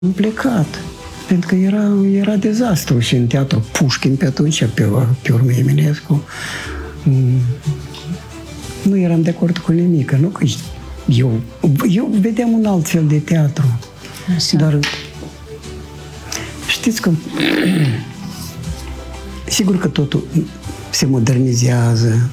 Am plecat, pentru că era dezastru și în teatru Pușkin pe atunci, pe urmă Eminescu. Nu eram de acord cu nimic, nu că eu vedeam un alt fel de teatru. Așa. Dar știți că sigur că totul se modernizează,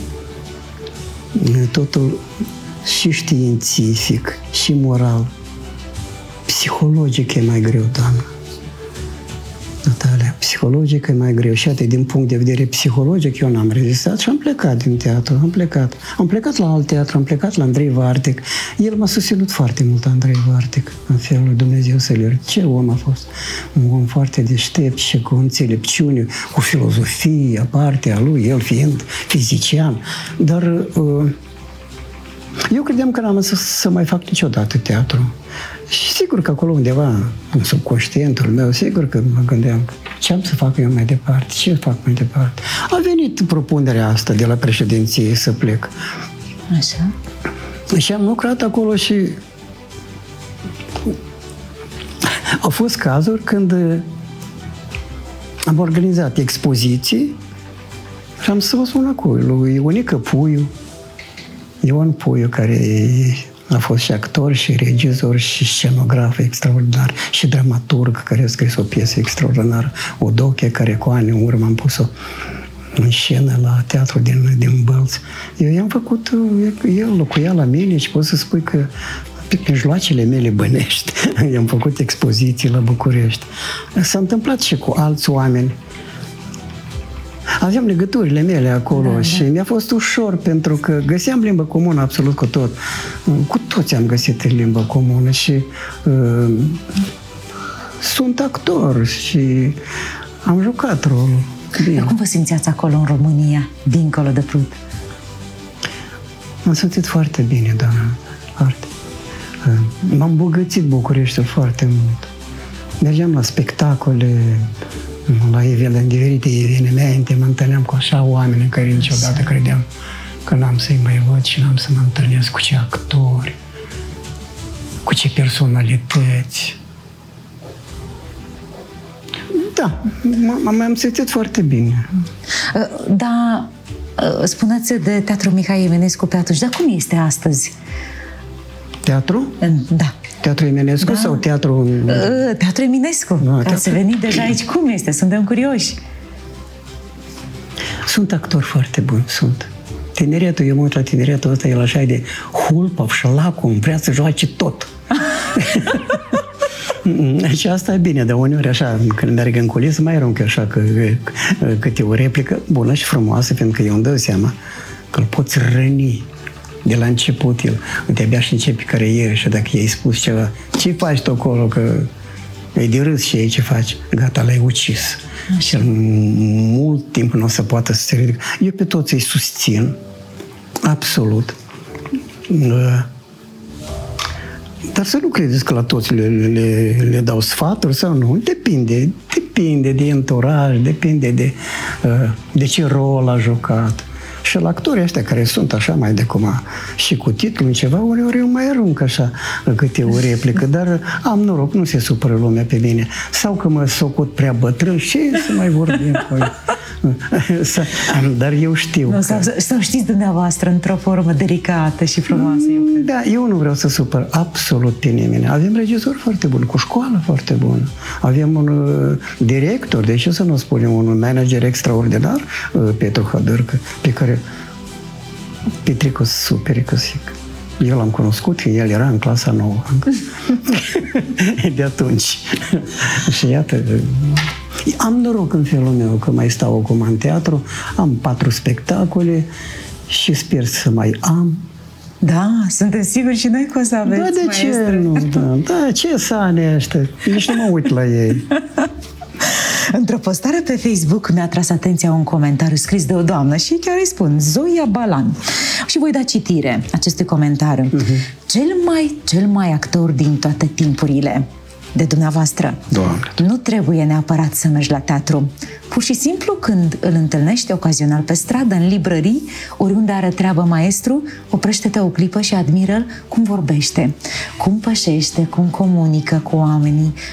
totul și științific, și moral. Psihologic e mai greu, doamnă. Natalia, psihologic e mai greu. Și atât, din punct de vedere psihologic, eu n-am rezistat și am plecat din teatru. Am plecat la alt teatru, am plecat la Andrei Vartec. El m-a susținut foarte mult, Andrei Vartec, în felul lui Dumnezeu să-l ierte. Ce om a fost? Un om foarte deștept și cu înțelepciune, cu filozofie aparte a lui, el fiind fizician. Dar eu credeam că n-am să mai fac niciodată teatru. Și sigur că acolo undeva, în subconștientul meu, sigur că mă gândeam ce am să fac eu mai departe, ce fac mai departe. A venit propunerea asta de la președinție să plec. Așa. Și am lucrat acolo și au fost cazuri când am organizat expoziții și am să vă spun acolo, lui Ionică Puiu, Ion Puiu, care a fost și actor, și regizor, și scenograf extraordinar, și dramaturg, care a scris o piesă extraordinară, Odoche, care cu ani în urmă am pus-o în scenă la teatru din Bălți. Eu i-am făcut, el locuia la mine și pot să spui că pe mijloacele mele bănești i-am făcut expoziții la București. S-a întâmplat și cu alți oameni. Aveam legăturile mele acolo și mi-a fost ușor pentru că găseam limbă comună absolut cu tot. Cu toți am găsit limbă comună și sunt actor și am jucat rolul. Bine. Dar cum vă simțeați acolo în România, dincolo de Prut? M-am simțit foarte bine, doamnă, foarte. M-am îmbogățit Bucureștiul foarte mult. Mergeam la spectacole, la diferite evenimente, mă întâlneam cu așa oameni în care niciodată credeam că n-am să-i mai văd și n-am să mă întâlnesc cu ce actori, cu ce personalități. Da, m-am simțit foarte bine. Da, spuneți de Teatrul Mihai Eminescu pe atunci, dar cum este astăzi? Teatru? Da. Teatru Eminescu sau teatru... Teatru Eminescu. Ca să veniți deja aici, cum este? Suntem curioși. Sunt actori foarte buni, sunt. Tineretul, eu mă uit la tineretul ăsta, el așa e de hulpăv și lacom, vrea să joace tot. Și asta e bine, dar uneori așa, când merg în culisă, mai arunc așa câte o replică bună și frumoasă, pentru că eu îmi dau seama că îl poți răni de la început el. Uite, abia și începe cariera și dacă i-ai spus ceva, ce faci tu acolo, că e de râs și ei ce faci, gata, l-ai ucis. Și mult timp nu o să poată să se ridică. Eu pe toți îi susțin, absolut. Dar să nu credeți că la toți le dau sfaturi sau nu. Depinde de entouraj, depinde de ce rol a jucat. Și la actorii ăștia care sunt așa mai de cum și cu titlul în ceva, uneori eu mai arunc așa câte o replică, dar am noroc, nu se supără lumea pe mine. Sau că mă socot prea bătrân și să mai vorbim. Dar eu știu. Nu, sau știți dumneavoastră într-o formă delicată și frumoasă. Da, eu nu vreau să supăr absolut pe nimeni. Avem regizori foarte buni, cu școală foarte bună. Avem un director, de ce să nu spunem, un manager extraordinar, Petru Hădârcă, pe care Petrico Superică, zic. Eu l-am cunoscut, el era în clasa 9 de atunci. Și iată, am noroc în felul meu că mai stau acum în teatru, am 4 spectacole și sper să mai am. Da, suntem siguri și noi că o să aveți, da, de maestre. Ce nu? Da, ce să ane ăștia? Nici nu mă uit la ei. Într-o postare pe Facebook mi-a tras atenția un comentariu scris de o doamnă și chiar îi spun, Zoia Balan. Și voi da citire acestui comentariu. Cel mai actor din toate timpurile. de dumneavoastră. Doamne. Nu trebuie neapărat să mergi la teatru. Pur și simplu, când îl întâlnești ocazional pe stradă, în librării, oriunde are treabă maestru, oprește-te o clipă și admiră-l cum vorbește, cum pășește, cum comunică cu oamenii,